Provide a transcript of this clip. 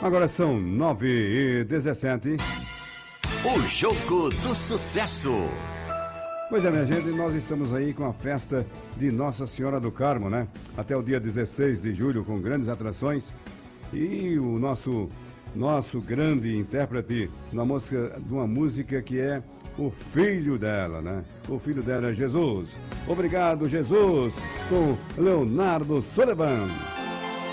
Agora são 9h17. O Jogo do Sucesso. Pois é, minha gente, nós estamos aí com a festa de Nossa Senhora do Carmo, né? Até o dia 16 de julho, com grandes atrações. E o nosso grande intérprete de uma música que é o filho dela, né? O filho dela é Jesus. Obrigado, Jesus, com Leonardo Sullivan.